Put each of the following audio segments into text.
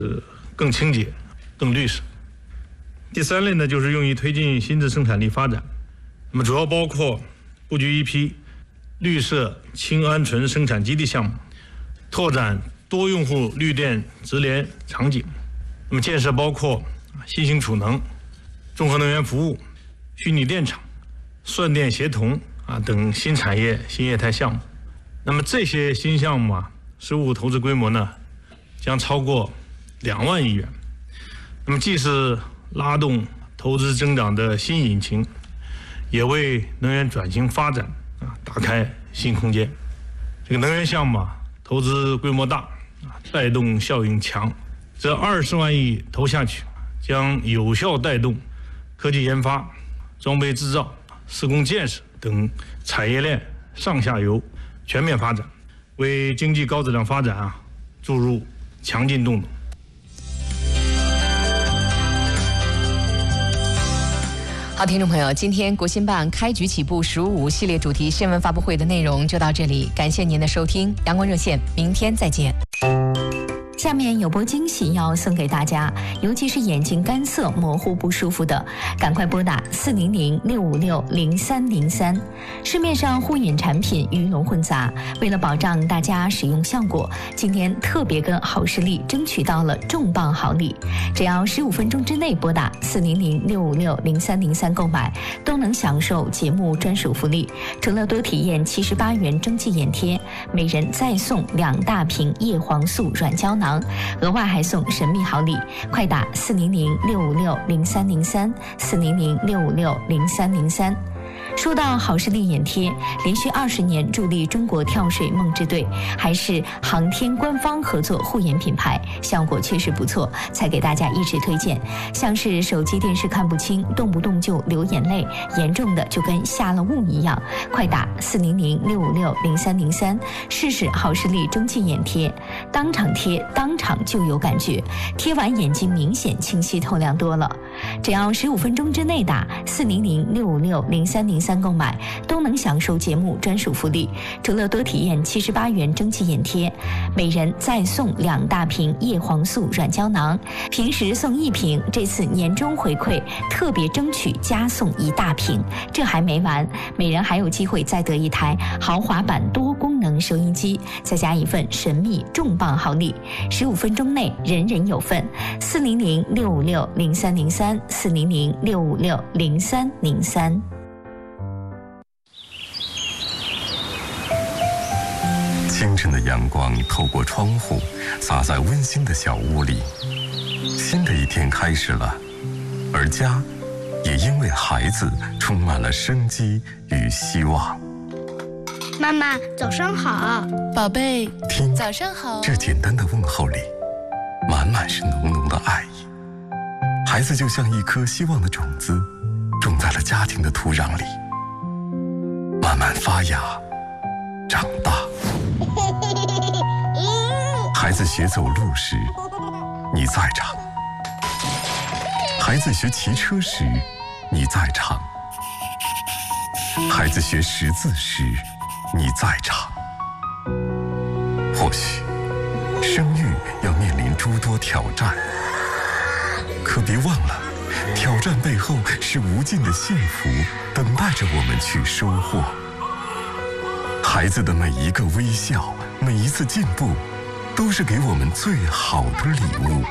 更清洁、更绿色。第3类呢，就是用于推进新质生产力发展，那么主要包括布局一批绿色氢鹌醇生产基地项目，拓展多用户绿电直连场景，那么建设包括新型储能、综合能源服务、虚拟电厂、算电协同等新产业新业态项目。那么这些新项目实务投资规模呢将超过2万亿元，那么既是拉动投资增长的新引擎，也为能源转型发展打开新空间。这个能源项目投资规模大，带动效应强，这20万亿投下去，将有效带动科技研发、装备制造、施工建设等产业链上下游全面发展，为经济高质量发展注入强劲动能。 好，听众朋友，今天国新办开局起步15系列主题新闻发布会的内容就到这里，感谢您的收听。阳光热线，明天再见。 下面有波惊喜要送给大家，尤其是眼睛干涩、模糊不舒服的，赶快拨打400-656-0303。市面上护眼产品鱼龙混杂，为了保障大家使用效果，今天特别跟好视力争取到了重磅好礼，只要15分钟之内拨打400-656-0303购买，都能享受节目专属福利。除了多体验78元蒸汽眼贴，每人再送2大瓶叶黄素软胶囊，额外还送神秘好礼，快打400-656-0303，400-656-0303。说到好视力眼贴，连续20年助力中国跳水梦之队，还是航天官方合作护眼品牌，效果确实不错，才给大家一直推荐。像是手机电视看不清，动不动就流眼泪，严重的就跟下了雾一样，快打400-656-0303，试试好视力蒸汽眼贴，当场贴当场就有感觉，贴完眼睛明显清晰透亮多了。只要15分钟之内打400-656-0303购买，都能享受节目专属福利。除了多体验78元蒸汽眼贴，每人再送2大瓶叶黄素软胶囊，平时送1瓶，这次年终回馈特别争取加送1大瓶。这还没完，每人还有机会再得1台豪华版多功能收音机，再加一份神秘重磅好礼。15分钟内人人有份。400-656-0303，400-656-0303。 清晨的阳光透过窗户洒在温馨的小屋里，新的一天开始了，而家也因为孩子充满了生机与希望。 妈妈，早上好。 宝贝， 听， 早上好。 这简单的问候里，满满是浓浓的爱意。孩子就像一颗希望的种子，种在了家庭的土壤里，慢慢发芽，长大。孩子学走路时，你在场；孩子学骑车时，你在场；孩子学识字时，你在场。或许生育要面临诸多挑战，可别忘了，挑战背后是无尽的幸福等待着我们去收获。孩子的每一个微笑，每一次进步，都是给我们最好的礼物。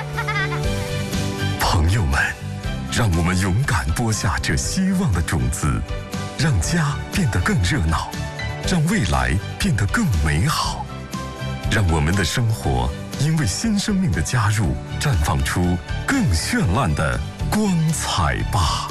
朋友们，让我们勇敢播下这希望的种子，让家变得更热闹，让未来变得更美好，让我们的生活因为新生命的加入，绽放出更绚烂的光彩吧。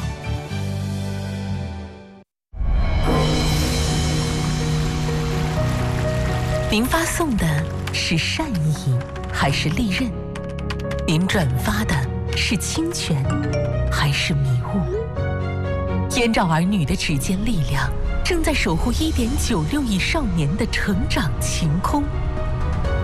您发送的是善意还是利刃？您转发的是侵权还是迷雾？燕赵儿女的指尖力量正在守护1.96亿少年的成长晴空。